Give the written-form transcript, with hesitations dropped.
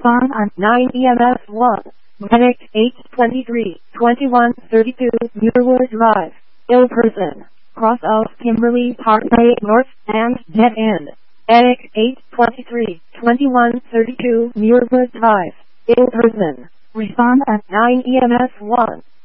Respond on 9 EMS 1. Medic 823, 2132, Muirwood Drive. Ill person. Cross of Kimberly Parkway North and dead end. Medic 823, 2132, Muirwood Drive. Ill person. Respond at 9 EMS 1.